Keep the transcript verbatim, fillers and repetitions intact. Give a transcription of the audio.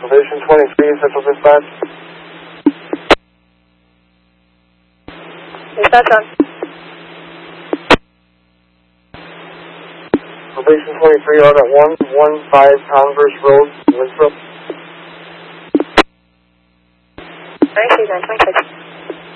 Probation twenty-three, Central Dispatch. Dispatch on. Probation twenty-three on at one one five Converse Road, Winthrop. Alright, she's on twenty-six.